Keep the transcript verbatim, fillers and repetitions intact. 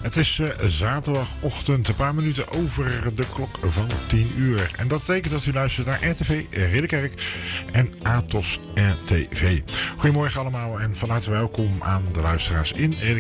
Het is uh, zaterdagochtend, een paar minuten over de klok van tien uur. En dat betekent dat u luistert naar R T V Ridderkerk en Atos R T V. Goedemorgen allemaal en van harte welkom aan de luisteraars in Ridderkerk